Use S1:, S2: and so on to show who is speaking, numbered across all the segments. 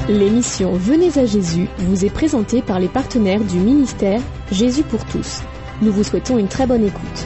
S1: L'émission Venez à Jésus vous est présentée par les partenaires du ministère Jésus pour tous. Nous vous souhaitons une très bonne écoute.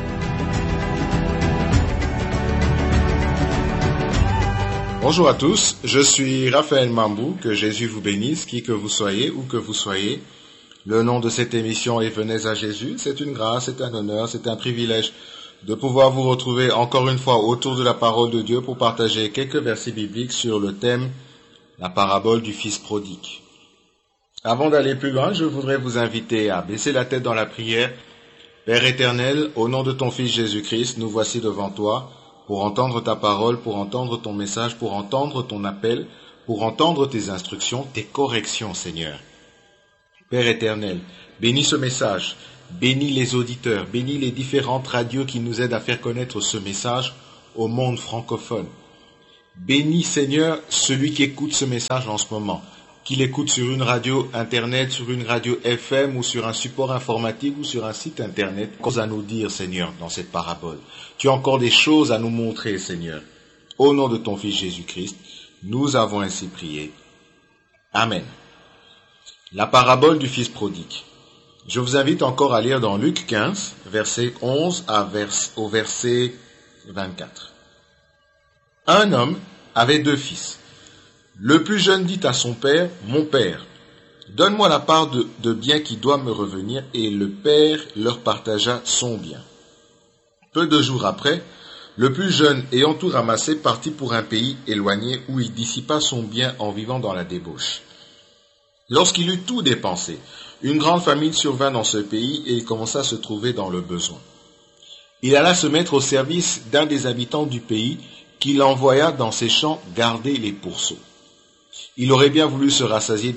S2: Bonjour à tous, je suis Raphaël Mambou, que Jésus vous bénisse, qui que vous soyez, où que vous soyez. Le nom de cette émission est Venez à Jésus. C'est une grâce, c'est un honneur, c'est un privilège de pouvoir vous retrouver encore une fois autour de la parole de Dieu pour partager quelques versets bibliques sur le thème la parabole du fils prodigue. Avant d'aller plus loin, je voudrais vous inviter à baisser la tête dans la prière. Père éternel, au nom de ton Fils Jésus-Christ, nous voici devant toi pour entendre ta parole, pour entendre ton message, pour entendre ton appel, pour entendre tes instructions, tes corrections, Seigneur. Père éternel, bénis ce message, bénis les auditeurs, bénis les différentes radios qui nous aident à faire connaître ce message au monde francophone. Bénis, Seigneur, celui qui écoute ce message en ce moment, qu'il écoute sur une radio internet, sur une radio FM ou sur un support informatique ou sur un site internet. Qu'as-tu à nous dire, Seigneur, dans cette parabole? Tu as encore des choses à nous montrer, Seigneur. Au nom de ton Fils Jésus-Christ, nous avons ainsi prié. Amen. La parabole du fils prodigue. Je vous invite encore à lire dans Luc 15, verset 11 au verset 24. Un homme avait 2 fils. Le plus jeune dit à son père, « Mon père, donne-moi la part de bien qui doit me revenir. » Et le père leur partagea son bien. Peu de jours après, le plus jeune, ayant tout ramassé, partit pour un pays éloigné où il dissipa son bien en vivant dans la débauche. Lorsqu'il eut tout dépensé, une grande famine survint dans ce pays et il commença à se trouver dans le besoin. Il alla se mettre au service d'un des habitants du pays qui l'envoya dans ses champs garder les pourceaux. Il aurait bien voulu se rassasier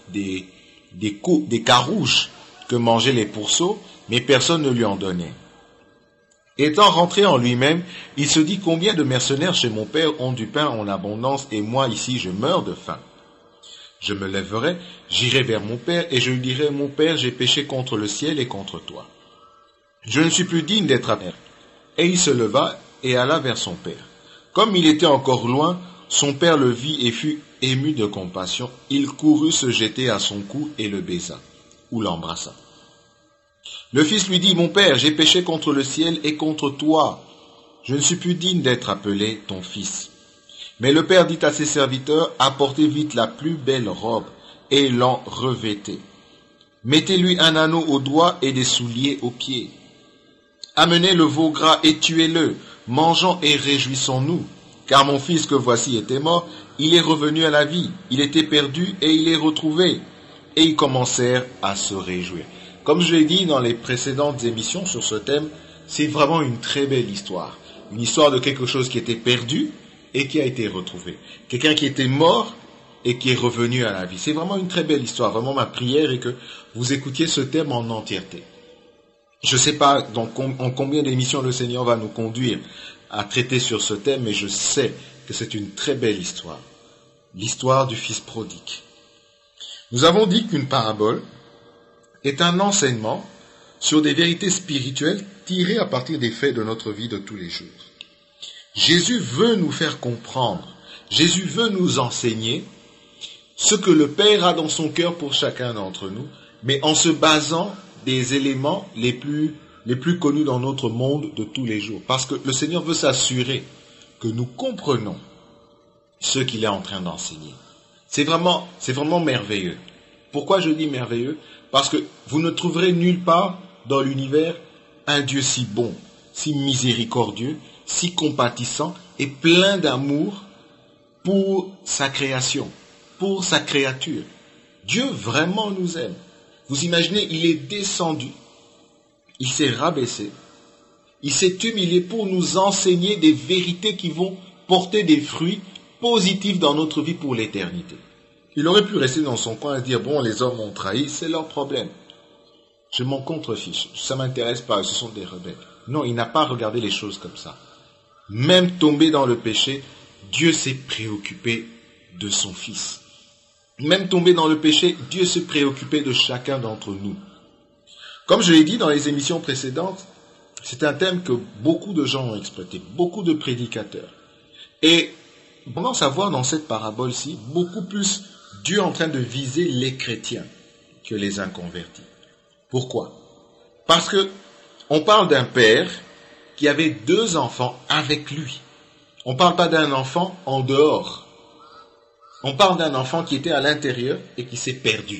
S2: des carouges que mangeaient les pourceaux, mais personne ne lui en donnait. Étant rentré en lui-même, il se dit « Combien de mercenaires chez mon père ont du pain en abondance et moi ici je meurs de faim. Je me lèverai, j'irai vers mon père et je lui dirai « Mon père, j'ai péché contre le ciel et contre toi. Je ne suis plus digne d'être à terre. » Et il se leva et alla vers son père. Comme il était encore loin, son père le vit et fut ému de compassion. Il courut se jeter à son cou et le baisa, ou l'embrassa. Le fils lui dit, « Mon père, j'ai péché contre le ciel et contre toi. Je ne suis plus digne d'être appelé ton fils. » Mais le père dit à ses serviteurs, « Apportez vite la plus belle robe et l'en revêtez. Mettez-lui un anneau au doigt et des souliers aux pieds. Amenez le veau gras et tuez-le. Mangeons et réjouissons-nous, car mon fils que voici était mort, il est revenu à la vie, il était perdu et il est retrouvé. » Et ils commencèrent à se réjouir. Comme je l'ai dit dans les précédentes émissions sur ce thème, c'est vraiment une très belle histoire. Une histoire de quelque chose qui était perdu et qui a été retrouvé. Quelqu'un qui était mort et qui est revenu à la vie. C'est vraiment une très belle histoire. Vraiment, ma prière est que vous écoutiez ce thème en entièreté. Je ne sais pas en combien d'émissions le Seigneur va nous conduire à traiter sur ce thème, mais je sais que c'est une très belle histoire. L'histoire du fils prodigue. Nous avons dit qu'une parabole est un enseignement sur des vérités spirituelles tirées à partir des faits de notre vie de tous les jours. Jésus veut nous faire comprendre, Jésus veut nous enseigner ce que le Père a dans son cœur pour chacun d'entre nous, mais en se basant des éléments les plus connus dans notre monde de tous les jours. Parce que le Seigneur veut s'assurer que nous comprenons ce qu'il est en train d'enseigner. C'est vraiment merveilleux. Pourquoi je dis merveilleux? Parce que vous ne trouverez nulle part dans l'univers un Dieu si bon, si miséricordieux, si compatissant et plein d'amour pour sa création, pour sa créature. Dieu vraiment nous aime. Vous imaginez, il est descendu, il s'est rabaissé, il s'est humilié pour nous enseigner des vérités qui vont porter des fruits positifs dans notre vie pour l'éternité. Il aurait pu rester dans son coin et dire, bon, les hommes m'ont trahi, c'est leur problème. Je m'en contrefiche, ça ne m'intéresse pas, ce sont des rebelles. Non, il n'a pas regardé les choses comme ça. Même tombé dans le péché, Dieu s'est préoccupé de son Fils. Même tombé dans le péché, Dieu s'est préoccupé de chacun d'entre nous. Comme je l'ai dit dans les émissions précédentes, c'est un thème que beaucoup de gens ont exploité, beaucoup de prédicateurs. Et on commence à voir dans cette parabole-ci beaucoup plus Dieu est en train de viser les chrétiens que les inconvertis. Pourquoi? Parce que on parle d'un père qui avait 2 enfants avec lui. On ne parle pas d'un enfant en dehors. On parle d'un enfant qui était à l'intérieur et qui s'est perdu.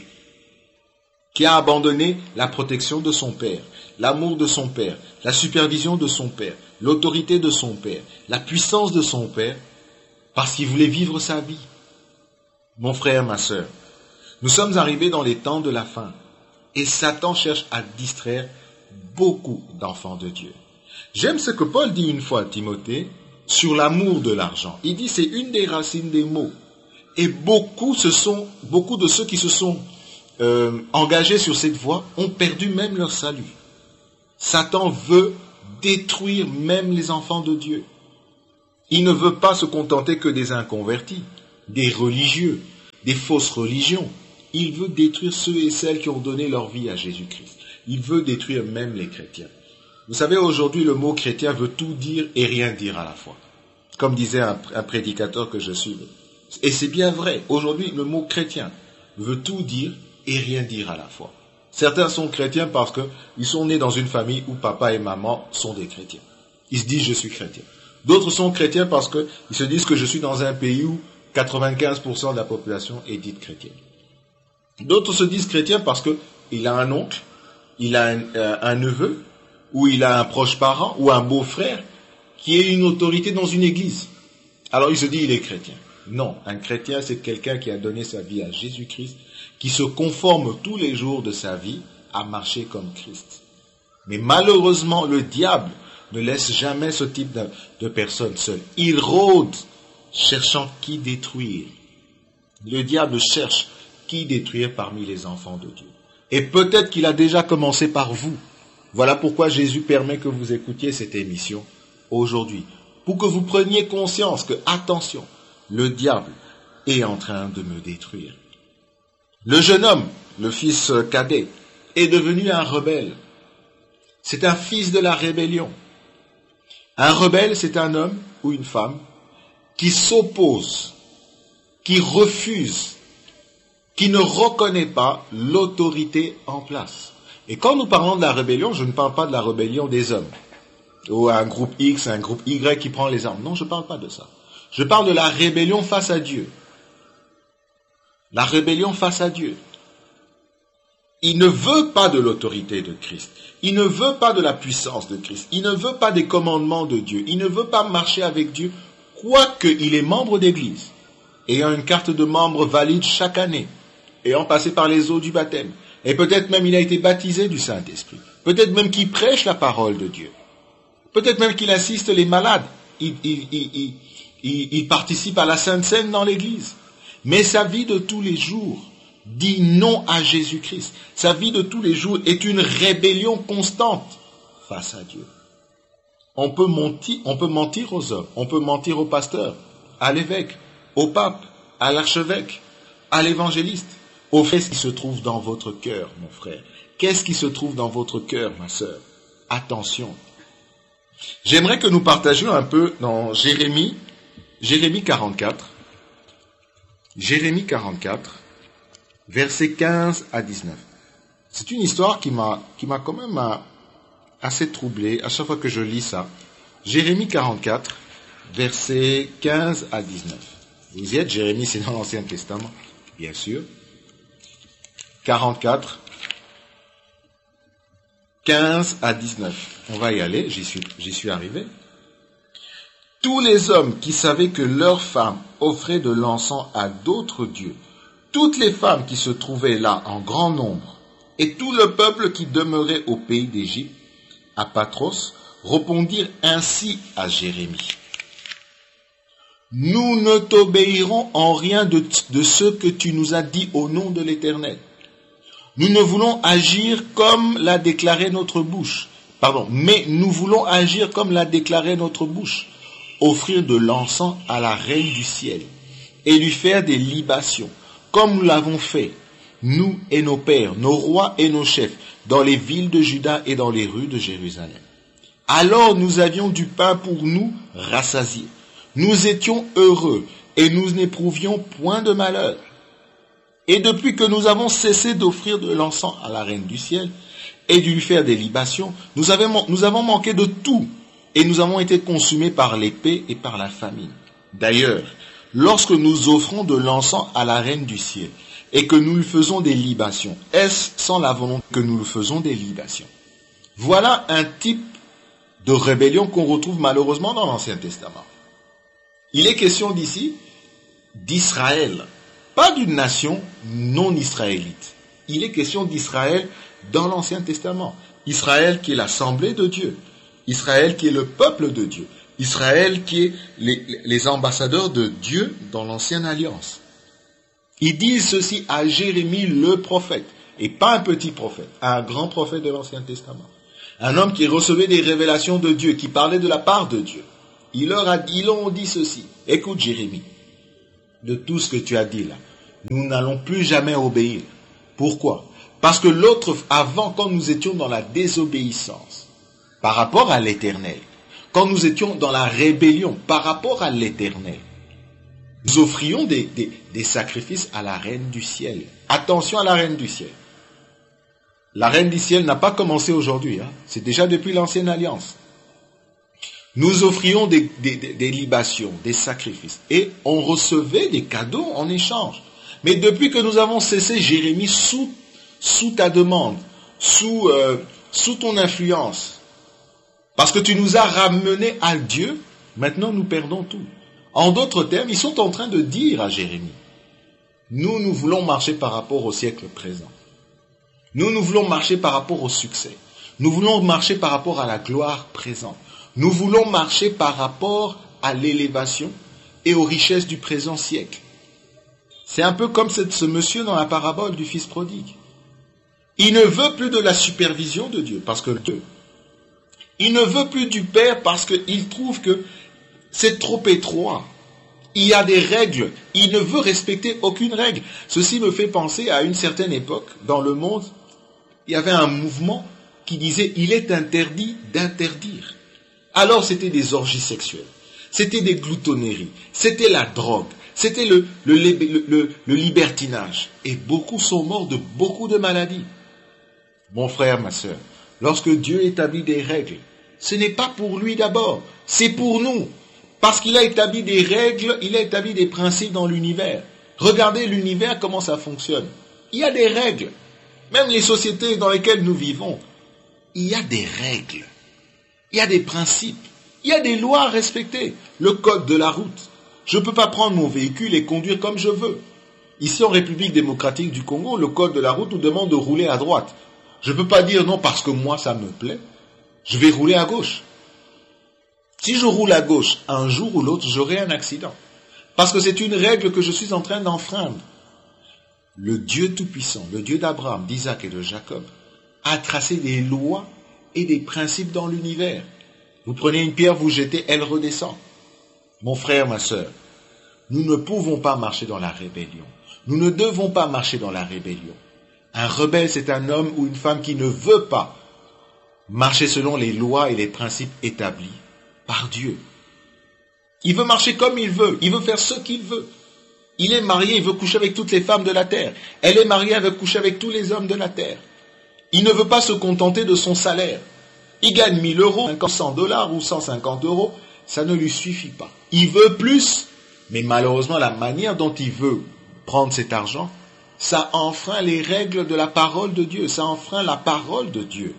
S2: Qui a abandonné la protection de son père, l'amour de son père, la supervision de son père, l'autorité de son père, la puissance de son père, parce qu'il voulait vivre sa vie. Mon frère, ma sœur, nous sommes arrivés dans les temps de la fin et Satan cherche à distraire beaucoup d'enfants de Dieu. J'aime ce que Paul dit une fois à Timothée sur l'amour de l'argent. Il dit c'est une des racines des maux. Et beaucoup de ceux qui se sont engagés sur cette voie ont perdu même leur salut. Satan veut détruire même les enfants de Dieu. Il ne veut pas se contenter que des inconvertis, des religieux, des fausses religions. Il veut détruire ceux et celles qui ont donné leur vie à Jésus-Christ. Il veut détruire même les chrétiens. Vous savez, aujourd'hui, le mot chrétien veut tout dire et rien dire à la fois. Comme disait un prédicateur que je suis. Et c'est bien vrai. Aujourd'hui, le mot chrétien veut tout dire et rien dire à la fois. Certains sont chrétiens parce qu'ils sont nés dans une famille où papa et maman sont des chrétiens. Ils se disent « je suis chrétien ». D'autres sont chrétiens parce qu'ils se disent que je suis dans un pays où 95% de la population est dite chrétienne. D'autres se disent chrétiens parce qu'il a un oncle, il a un neveu, ou il a un proche parent, ou un beau-frère, qui est une autorité dans une église. Alors il se dit il est chrétien. Non, un chrétien c'est quelqu'un qui a donné sa vie à Jésus-Christ, qui se conforme tous les jours de sa vie à marcher comme Christ. Mais malheureusement, le diable ne laisse jamais ce type de personne seule. Il rôde, cherchant qui détruire. Le diable cherche qui détruire parmi les enfants de Dieu. Et peut-être qu'il a déjà commencé par vous. Voilà pourquoi Jésus permet que vous écoutiez cette émission aujourd'hui. Pour que vous preniez conscience que, attention, le diable est en train de me détruire. Le jeune homme, le fils cadet, est devenu un rebelle. C'est un fils de la rébellion. Un rebelle, c'est un homme ou une femme qui s'oppose, qui refuse, qui ne reconnaît pas l'autorité en place. Et quand nous parlons de la rébellion, je ne parle pas de la rébellion des hommes, ou un groupe X, un groupe Y qui prend les armes. Non, je ne parle pas de ça. Je parle de la rébellion face à Dieu. La rébellion face à Dieu. Il ne veut pas de l'autorité de Christ. Il ne veut pas de la puissance de Christ. Il ne veut pas des commandements de Dieu. Il ne veut pas marcher avec Dieu, quoique il est membre d'église, ayant une carte de membre valide chaque année, ayant passé par les eaux du baptême. Et peut-être même il a été baptisé du Saint-Esprit. Peut-être même qu'il prêche la parole de Dieu. Peut-être même qu'il assiste les malades. Il participe à la Sainte Seine dans l'église. Mais sa vie de tous les jours dit non à Jésus-Christ. Sa vie de tous les jours est une rébellion constante face à Dieu. On peut mentir aux hommes, on peut mentir au pasteur, à l'évêque, au pape, à l'archevêque, à l'évangéliste. Au fait, ce qui se trouve dans votre cœur, mon frère. Qu'est-ce qui se trouve dans votre cœur, ma sœur? Attention. J'aimerais que nous partagions un peu dans Jérémie 44. Jérémie 44, versets 15 à 19. C'est une histoire qui m'a quand même assez troublé à chaque fois que je lis ça. Jérémie 44, versets 15 à 19. Vous y êtes, Jérémie, c'est dans l'Ancien Testament, bien sûr. 44, 15 à 19. On va y aller, j'y suis arrivé. Tous les hommes qui savaient que leurs femmes offraient de l'encens à d'autres dieux, toutes les femmes qui se trouvaient là en grand nombre, et tout le peuple qui demeurait au pays d'Égypte, à Patros, répondirent ainsi à Jérémie. Nous ne t'obéirons en rien de ce que tu nous as dit au nom de l'Éternel. Nous ne voulons agir comme l'a déclaré notre bouche. Mais nous voulons agir comme l'a déclaré notre bouche. Offrir de l'encens à la reine du ciel et lui faire des libations, comme nous l'avons fait, nous et nos pères, nos rois et nos chefs, dans les villes de Juda et dans les rues de Jérusalem. Alors nous avions du pain pour nous rassasier. Nous étions heureux et nous n'éprouvions point de malheur. Et depuis que nous avons cessé d'offrir de l'encens à la reine du ciel et de lui faire des libations, nous avons manqué de tout et nous avons été consumés par l'épée et par la famine. D'ailleurs, lorsque nous offrons de l'encens à la reine du ciel et que nous lui faisons des libations, est-ce sans la volonté que nous lui faisons des libations? Voilà un type de rébellion qu'on retrouve malheureusement dans l'Ancien Testament. Il est question d'ici d'Israël, pas d'une nation non israélite. Il est question d'Israël dans l'Ancien Testament. Israël qui est l'assemblée de Dieu. Israël qui est le peuple de Dieu. Israël qui est les ambassadeurs de Dieu dans l'Ancienne Alliance. Ils disent ceci à Jérémie le prophète, et pas un petit prophète, un grand prophète de l'Ancien Testament. Un homme qui recevait des révélations de Dieu, qui parlait de la part de Dieu. Ils leur ont dit ceci. Écoute Jérémie, de tout ce que tu as dit là, nous n'allons plus jamais obéir. Pourquoi? Parce que avant, quand nous étions dans la désobéissance par rapport à l'Éternel, quand nous étions dans la rébellion par rapport à l'Éternel, nous offrions des sacrifices à la reine du ciel. Attention à la reine du ciel. La reine du ciel n'a pas commencé aujourd'hui, c'est déjà depuis l'Ancienne Alliance. Nous offrions des libations, des sacrifices, et on recevait des cadeaux en échange. Mais depuis que nous avons cessé, Jérémie, sous ta demande, sous ton influence, parce que tu nous as ramenés à Dieu, maintenant nous perdons tout. En d'autres termes, ils sont en train de dire à Jérémie, nous voulons marcher par rapport au siècle présent. Nous voulons marcher par rapport au succès. Nous voulons marcher par rapport à la gloire présente. Nous voulons marcher par rapport à l'élévation et aux richesses du présent siècle. C'est un peu comme ce monsieur dans la parabole du fils prodigue. Il ne veut plus de la supervision de Dieu, parce que Dieu. Il ne veut plus du Père parce qu'il trouve que c'est trop étroit. Il y a des règles. Il ne veut respecter aucune règle. Ceci me fait penser à une certaine époque, dans le monde, il y avait un mouvement qui disait « il est interdit d'interdire ». Alors c'était des orgies sexuelles, c'était des gloutonneries, c'était la drogue, c'était le libertinage. Et beaucoup sont morts de beaucoup de maladies. Mon frère, ma sœur, lorsque Dieu établit des règles, ce n'est pas pour lui d'abord, c'est pour nous. Parce qu'il a établi des règles, il a établi des principes dans l'univers. Regardez l'univers, comment ça fonctionne. Il y a des règles. Même les sociétés dans lesquelles nous vivons, il y a des règles. Il y a des principes. Il y a des lois à respecter. Le code de la route. Je ne peux pas prendre mon véhicule et conduire comme je veux. Ici, en République démocratique du Congo, le code de la route nous demande de rouler à droite. Je ne peux pas dire non parce que moi, ça me plaît. Je vais rouler à gauche. Si je roule à gauche, un jour ou l'autre, j'aurai un accident. Parce que c'est une règle que je suis en train d'enfreindre. Le Dieu Tout-Puissant, le Dieu d'Abraham, d'Isaac et de Jacob, a tracé des lois et des principes dans l'univers. Vous prenez une pierre, vous jetez, elle redescend. Mon frère, ma sœur, nous ne pouvons pas marcher dans la rébellion. Nous ne devons pas marcher dans la rébellion. Un rebelle, c'est un homme ou une femme qui ne veut pas marcher selon les lois et les principes établis par Dieu. Il veut marcher comme il veut faire ce qu'il veut. Il est marié, il veut coucher avec toutes les femmes de la terre. Elle est mariée, elle veut coucher avec tous les hommes de la terre. Il ne veut pas se contenter de son salaire. Il gagne 1000 euros, 100 dollars ou 150 euros, ça ne lui suffit pas. Il veut plus, mais malheureusement la manière dont il veut prendre cet argent, ça enfreint les règles de la parole de Dieu, ça enfreint la parole de Dieu.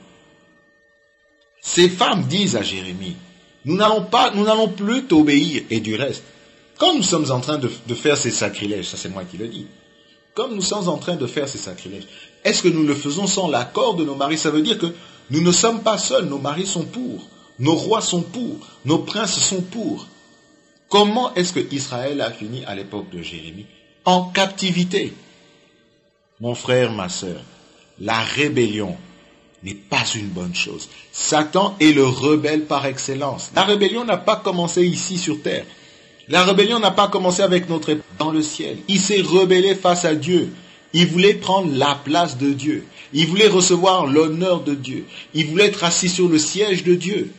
S2: Ces femmes disent à Jérémie, nous n'allons plus t'obéir. Et du reste, quand nous sommes en train de faire ces sacrilèges, ça c'est moi qui le dis, comme nous sommes en train de faire ces sacrilèges, est-ce que nous le faisons sans l'accord de nos maris? Ça veut dire que nous ne sommes pas seuls, nos maris sont pour, nos rois sont pour, nos princes sont pour. Comment est-ce que Israël a fini à l'époque de Jérémie? En captivité. Mon frère, ma sœur, la rébellion n'est pas une bonne chose. Satan est le rebelle par excellence. La rébellion n'a pas commencé ici sur terre. La rébellion n'a pas commencé avec notre époque dans le ciel. Il s'est rebellé face à Dieu. Il voulait prendre la place de Dieu. Il voulait recevoir l'honneur de Dieu. Il voulait être assis sur le siège de Dieu.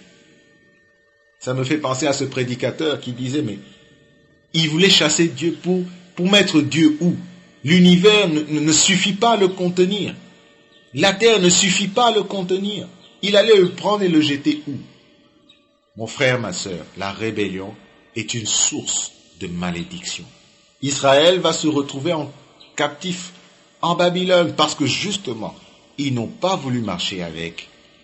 S2: Ça me fait penser à ce prédicateur qui disait, mais il voulait chasser Dieu pour mettre Dieu où? L'univers ne suffit pas à le contenir. La terre ne suffit pas à le contenir. Il allait le prendre et le jeter où? Mon frère, ma sœur, la rébellion est une source de malédiction. Israël va se retrouver en captif en Babylone parce que justement, ils n'ont pas voulu marcher avec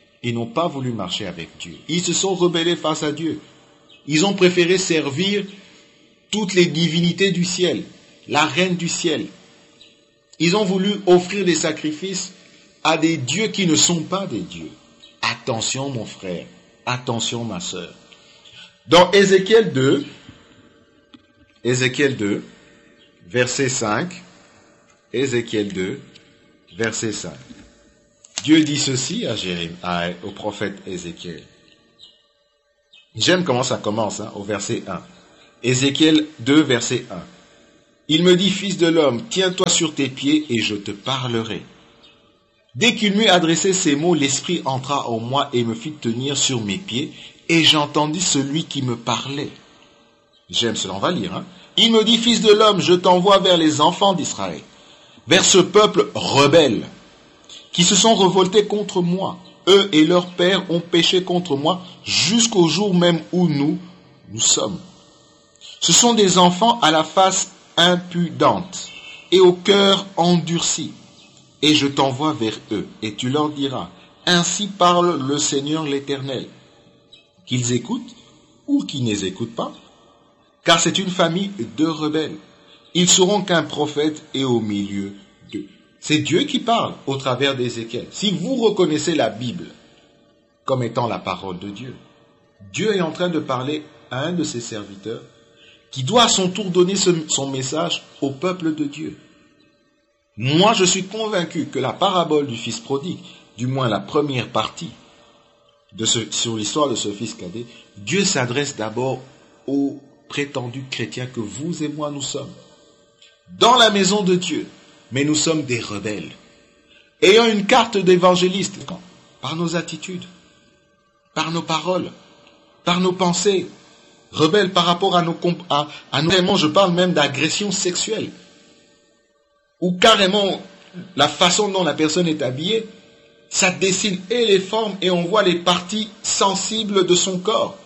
S2: Dieu. Ils se sont rebellés face à Dieu. Ils ont préféré servir toutes les divinités du ciel, la reine du ciel. Ils ont voulu offrir des sacrifices à des dieux qui ne sont pas des dieux. Attention mon frère, attention ma sœur. Dans Ézéchiel 2, verset 5, Ézéchiel 2, verset 5. Dieu dit ceci au prophète Ézéchiel. J'aime comment ça commence, au verset 1. Ézéchiel 2, verset 1. Il me dit, fils de l'homme, tiens-toi sur tes pieds et je te parlerai. Dès qu'il m'eut adressé ces mots, l'Esprit entra en moi et me fit tenir sur mes pieds, et j'entendis celui qui me parlait. J'aime cela, on va lire. Il me dit, fils de l'homme, je t'envoie vers les enfants d'Israël, vers ce peuple rebelle, qui se sont révoltés contre moi. Eux et leurs pères ont péché contre moi jusqu'au jour même où nous sommes. Ce sont des enfants à la face impudente et au cœur endurci. Et je t'envoie vers eux, et tu leur diras, ainsi parle le Seigneur l'Éternel, qu'ils écoutent ou qu'ils ne les écoutent pas, car c'est une famille de rebelles. Ils seront qu'un prophète et au milieu d'eux. C'est Dieu qui parle au travers d'Ézéchiel. Si vous reconnaissez la Bible comme étant la parole de Dieu, Dieu est en train de parler à un de ses serviteurs qui doit à son tour donner son message au peuple de Dieu. Moi, je suis convaincu que la parabole du fils prodigue, du moins la première partie sur l'histoire de ce fils cadet, Dieu s'adresse d'abord aux prétendus chrétiens que vous et moi nous sommes. Dans la maison de Dieu, mais nous sommes des rebelles. Ayant une carte d'évangéliste, par nos attitudes, par nos paroles, par nos pensées, rebelles par rapport à nos carrément, je parle même d'agression sexuelle, ou carrément la façon dont la personne est habillée, ça dessine et les formes et on voit les parties sensibles de son corps.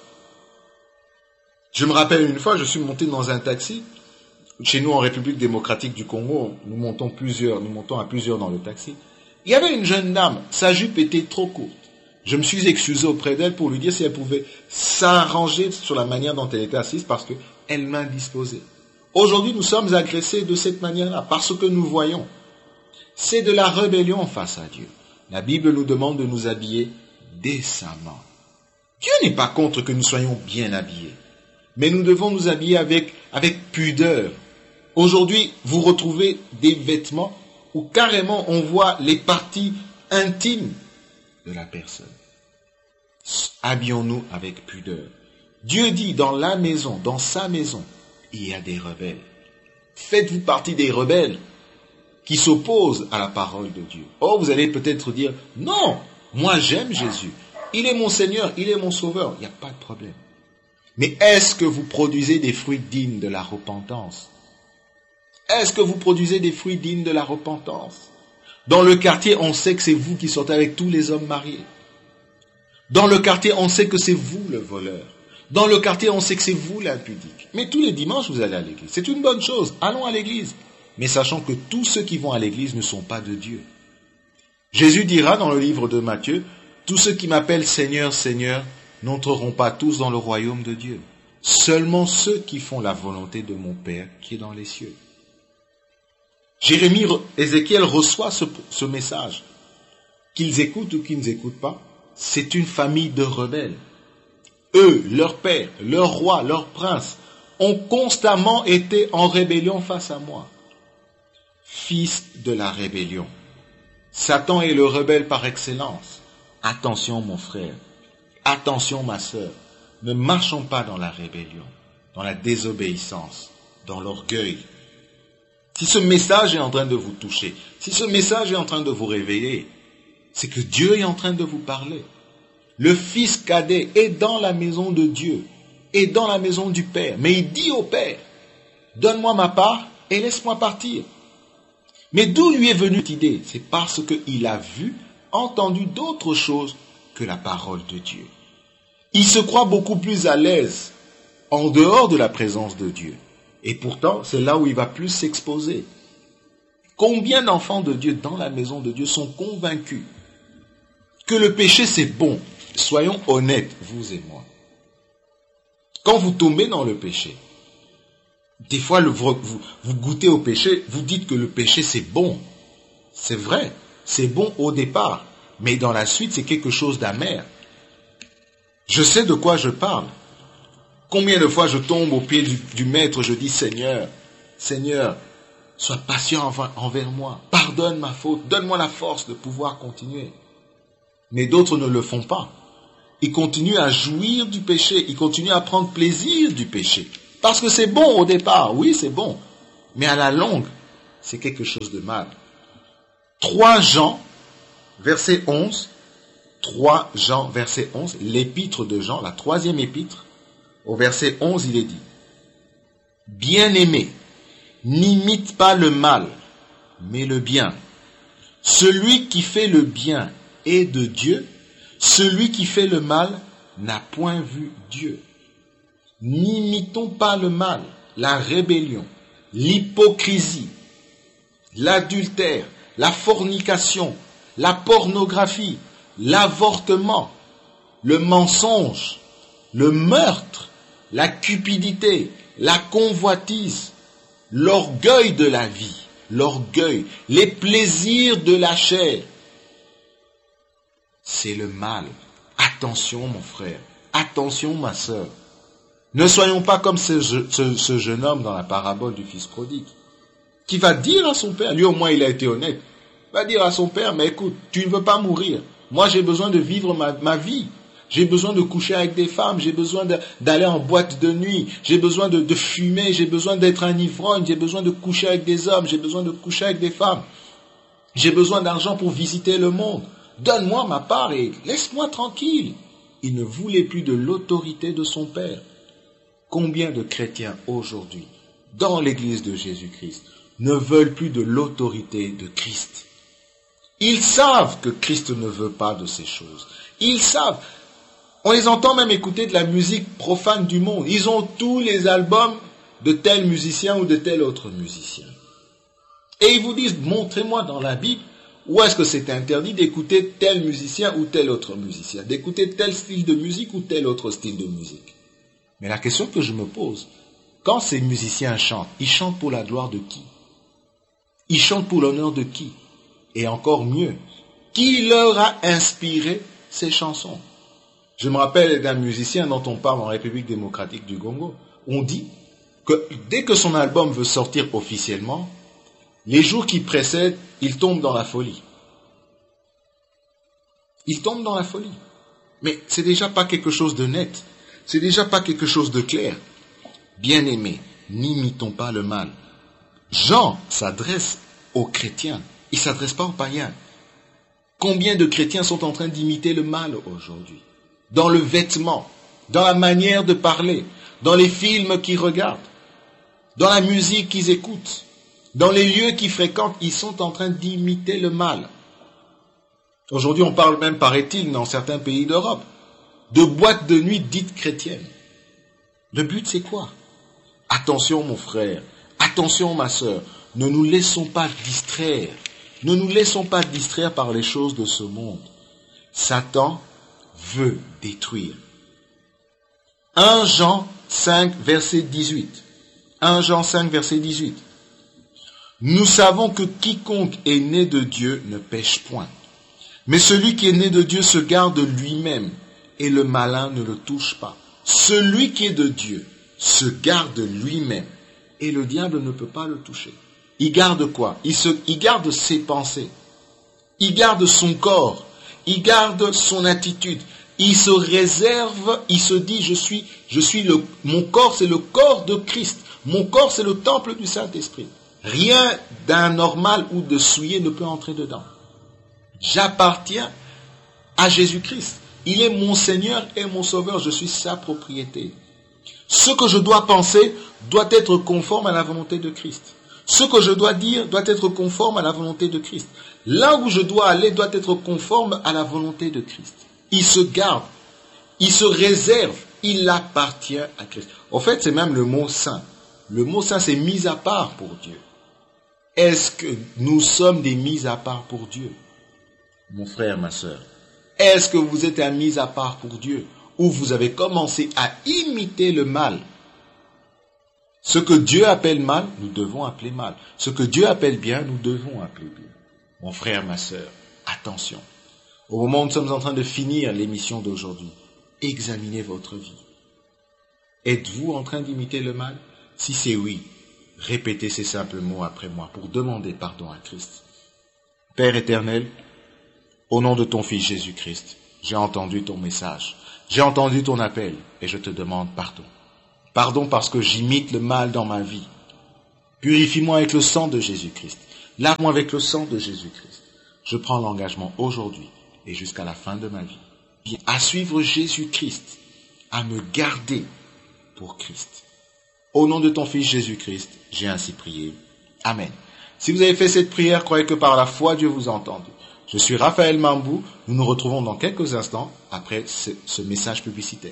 S2: Je me rappelle une fois, je suis monté dans un taxi. Chez nous, en République démocratique du Congo, nous montons à plusieurs dans le taxi. Il y avait une jeune dame, sa jupe était trop courte. Je me suis excusé auprès d'elle pour lui dire si elle pouvait s'arranger sur la manière dont elle était assise parce qu'elle m'indisposait. Aujourd'hui, nous sommes agressés de cette manière-là parce que nous voyons. C'est de la rébellion face à Dieu. La Bible nous demande de nous habiller décemment. Dieu n'est pas contre que nous soyons bien habillés, mais nous devons nous habiller avec pudeur. Aujourd'hui, vous retrouvez des vêtements où carrément on voit les parties intimes de la personne. Habillons-nous avec pudeur. Dieu dit dans la maison, dans sa maison, il y a des rebelles. Faites-vous partie des rebelles qui s'opposent à la parole de Dieu. Oh, vous allez peut-être dire, non, moi j'aime Jésus. Il est mon Seigneur, il est mon Sauveur. Il n'y a pas de problème. Mais est-ce que vous produisez des fruits dignes de la repentance? Est-ce que vous produisez des fruits dignes de la repentance? Dans le quartier, on sait que c'est vous qui sortez avec tous les hommes mariés. Dans le quartier, on sait que c'est vous le voleur. Dans le quartier, on sait que c'est vous l'impudique. Mais tous les dimanches, vous allez à l'église. C'est une bonne chose. Allons à l'église. Mais sachant que tous ceux qui vont à l'église ne sont pas de Dieu. Jésus dira dans le livre de Matthieu, « Tous ceux qui m'appellent Seigneur, Seigneur, n'entreront pas tous dans le royaume de Dieu. Seulement ceux qui font la volonté de mon Père qui est dans les cieux. » Ézéchiel reçoit ce message. Qu'ils écoutent ou qu'ils n'écoutent pas, c'est une famille de rebelles. Eux, leur père, leur roi, leur prince, ont constamment été en rébellion face à moi. Fils de la rébellion. Satan est le rebelle par excellence. Attention mon frère, attention ma sœur, ne marchons pas dans la rébellion, dans la désobéissance, dans l'orgueil. Si ce message est en train de vous toucher, si ce message est en train de vous réveiller, c'est que Dieu est en train de vous parler. Le fils cadet est dans la maison de Dieu, est dans la maison du Père, mais il dit au Père, donne-moi ma part et laisse-moi partir. Mais d'où lui est venue cette idée? C'est parce qu'il a vu, entendu d'autres choses que la parole de Dieu. Il se croit beaucoup plus à l'aise en dehors de la présence de Dieu. Et pourtant, c'est là où il va plus s'exposer. Combien d'enfants de Dieu dans la maison de Dieu sont convaincus que le péché c'est bon? Soyons honnêtes, vous et moi. Quand vous tombez dans le péché, des fois vous goûtez au péché, vous dites que le péché c'est bon. C'est vrai, c'est bon au départ, mais dans la suite c'est quelque chose d'amer. Je sais de quoi je parle. Combien de fois je tombe au pied du maître, je dis Seigneur, Seigneur, sois patient envers moi, pardonne ma faute, donne-moi la force de pouvoir continuer. Mais d'autres ne le font pas. Ils continuent à jouir du péché, ils continuent à prendre plaisir du péché. Parce que c'est bon au départ, oui c'est bon, mais à la longue, c'est quelque chose de mal. 3 Jean, verset 11, 3 Jean, verset 11, l'épître de Jean, la 3e épître, au verset 11, il est dit, « Bien-aimé, n'imite pas le mal, mais le bien. Celui qui fait le bien est de Dieu, celui qui fait le mal n'a point vu Dieu. N'imitons pas le mal, la rébellion, l'hypocrisie, l'adultère, la fornication, la pornographie, l'avortement, le mensonge, le meurtre, la cupidité, la convoitise, l'orgueil de la vie, l'orgueil, les plaisirs de la chair. C'est le mal. Attention mon frère, attention ma sœur. Ne soyons pas comme ce jeune homme dans la parabole du fils prodigue, qui va dire à son père, lui au moins il a été honnête, va dire à son père, mais écoute, tu ne veux pas mourir. Moi j'ai besoin de vivre ma vie. J'ai besoin de coucher avec des femmes, j'ai besoin d'aller en boîte de nuit, j'ai besoin de fumer, j'ai besoin d'être un ivrogne, j'ai besoin de coucher avec des hommes, j'ai besoin de coucher avec des femmes. J'ai besoin d'argent pour visiter le monde. Donne-moi ma part et laisse-moi tranquille. Il ne voulait plus de l'autorité de son père. Combien de chrétiens aujourd'hui, dans l'église de Jésus-Christ, ne veulent plus de l'autorité de Christ? Ils savent que Christ ne veut pas de ces choses. Ils savent. On les entend même écouter de la musique profane du monde. Ils ont tous les albums de tel musicien ou de tel autre musicien. Et ils vous disent, montrez-moi dans la Bible où est-ce que c'est interdit d'écouter tel musicien ou tel autre musicien, d'écouter tel style de musique ou tel autre style de musique. Mais la question que je me pose, quand ces musiciens chantent, ils chantent pour la gloire de qui? Ils chantent pour l'honneur de qui? Et encore mieux, qui leur a inspiré ces chansons? Je me rappelle d'un musicien dont on parle en République démocratique du Congo. On dit que dès que son album veut sortir officiellement, les jours qui précèdent, il tombe dans la folie. Il tombe dans la folie. Mais c'est déjà pas quelque chose de net. C'est déjà pas quelque chose de clair. Bien-aimés, n'imitons pas le mal. Jean s'adresse aux chrétiens. Il ne s'adresse pas aux païens. Combien de chrétiens sont en train d'imiter le mal aujourd'hui? Dans le vêtement, dans la manière de parler, dans les films qu'ils regardent, dans la musique qu'ils écoutent, dans les lieux qu'ils fréquentent, ils sont en train d'imiter le mal. Aujourd'hui, on parle même, paraît-il, dans certains pays d'Europe, de boîtes de nuit dites chrétiennes. Le but, c'est quoi? Attention, mon frère, attention, ma sœur, ne nous laissons pas distraire. Ne nous laissons pas distraire par les choses de ce monde. Satan veut détruire. 1 Jean 5, verset 18. 1 Jean 5, verset 18. Nous savons que quiconque est né de Dieu ne pêche point. Mais celui qui est né de Dieu se garde lui-même, et le malin ne le touche pas. Celui qui est de Dieu se garde lui-même, et le diable ne peut pas le toucher. Il garde quoi? Il garde ses pensées. Il garde son corps. Il garde son attitude. Il se réserve, il se dit, mon corps c'est le corps de Christ. Mon corps c'est le temple du Saint-Esprit. Rien d'anormal ou de souillé ne peut entrer dedans. J'appartiens à Jésus-Christ. Il est mon Seigneur et mon Sauveur. Je suis sa propriété. Ce que je dois penser doit être conforme à la volonté de Christ. Ce que je dois dire doit être conforme à la volonté de Christ. Là où je dois aller doit être conforme à la volonté de Christ. Il se garde, il se réserve, il appartient à Christ. En fait, c'est même le mot saint. Le mot saint, c'est mis à part pour Dieu. Est-ce que nous sommes des mis à part pour Dieu? Mon frère, ma sœur, est-ce que vous êtes un mis à part pour Dieu? Ou vous avez commencé à imiter le mal? Ce que Dieu appelle mal, nous devons appeler mal. Ce que Dieu appelle bien, nous devons appeler bien. Mon frère, ma sœur, attention. Au moment où nous sommes en train de finir l'émission d'aujourd'hui, examinez votre vie. Êtes-vous en train d'imiter le mal? Si c'est oui, répétez ces simples mots après moi pour demander pardon à Christ. Père éternel, au nom de ton Fils Jésus-Christ, j'ai entendu ton message, j'ai entendu ton appel et je te demande pardon. Pardon parce que j'imite le mal dans ma vie. Purifie-moi avec le sang de Jésus-Christ. Lave-moi avec le sang de Jésus-Christ. Je prends l'engagement aujourd'hui et jusqu'à la fin de ma vie à suivre Jésus-Christ, à me garder pour Christ. Au nom de ton Fils Jésus-Christ, j'ai ainsi prié. Amen. Si vous avez fait cette prière, croyez que par la foi, Dieu vous a entendu. Je suis Raphaël Mambou. Nous nous retrouvons dans quelques instants après ce message publicitaire.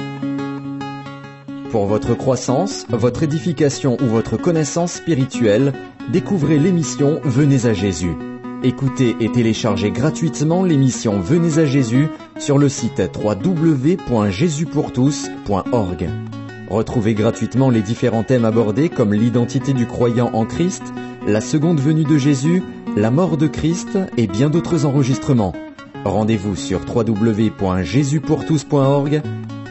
S3: Pour votre croissance, votre édification ou votre connaissance spirituelle, découvrez l'émission Venez à Jésus. Écoutez et téléchargez gratuitement l'émission Venez à Jésus sur le site www.jesuspourtous.org. Retrouvez gratuitement les différents thèmes abordés comme l'identité du croyant en Christ, la seconde venue de Jésus, la mort de Christ et bien d'autres enregistrements. Rendez-vous sur www.jesuspourtous.org,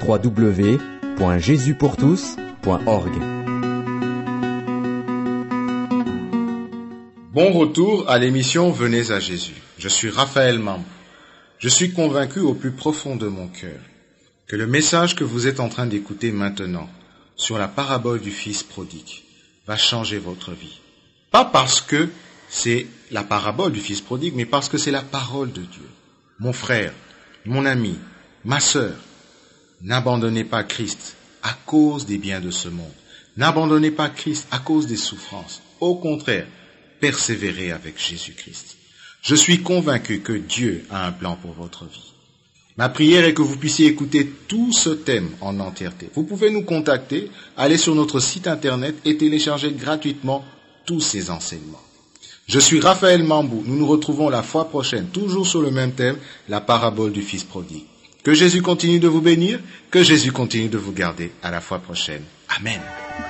S3: www.jesuspourtous.org.
S2: Bon retour à l'émission Venez à Jésus. Je suis Raphaël Mambou. Je suis convaincu au plus profond de mon cœur que le message que vous êtes en train d'écouter maintenant sur la parabole du Fils prodigue va changer votre vie. Pas parce que c'est la parabole du Fils prodigue, mais parce que c'est la parole de Dieu. Mon frère, mon ami, ma sœur, n'abandonnez pas Christ à cause des biens de ce monde. N'abandonnez pas Christ à cause des souffrances. Au contraire, persévérez avec Jésus-Christ. Je suis convaincu que Dieu a un plan pour votre vie. Ma prière est que vous puissiez écouter tout ce thème en entièreté. Vous pouvez nous contacter, aller sur notre site internet et télécharger gratuitement tous ces enseignements. Je suis Raphaël Mambou. Nous nous retrouvons la fois prochaine, toujours sur le même thème, la parabole du Fils prodigue. Que Jésus continue de vous bénir, que Jésus continue de vous garder. À la fois prochaine. Amen.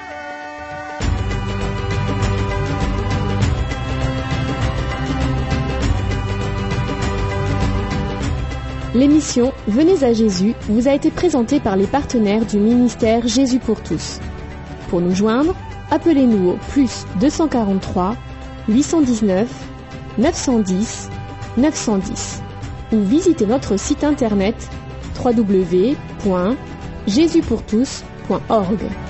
S1: L'émission Venez à Jésus vous a été présentée par les partenaires du ministère Jésus pour tous. Pour nous joindre, appelez-nous au +243 819 910 910 ou visitez notre site internet www.jesuspourtous.org.